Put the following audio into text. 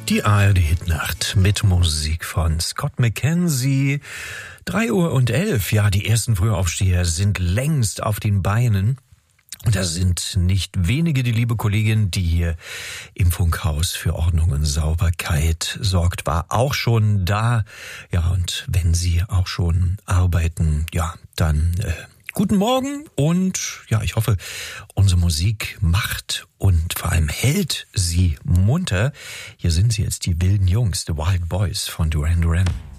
Die ARD-Hitnacht mit Musik von Scott McKenzie. 3:11 Uhr, ja, die ersten Frühaufsteher sind längst auf den Beinen. Und das sind nicht wenige, die liebe Kollegin, die hier im Funkhaus für Ordnung und Sauberkeit sorgt, war auch schon da. Ja, und wenn Sie auch schon arbeiten, ja, dann guten Morgen und ja, ich hoffe, unsere Musik macht und vor allem hält Sie munter. Hier sind sie jetzt, die wilden Jungs, The Wild Boys von Duran Duran.